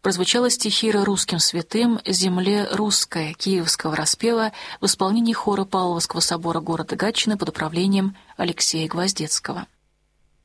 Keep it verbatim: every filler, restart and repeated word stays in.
прозвучала стихира русским святым «Земле русская» киевского распева в исполнении хора Павловского собора города Гатчины под управлением Алексея Гвоздецкого.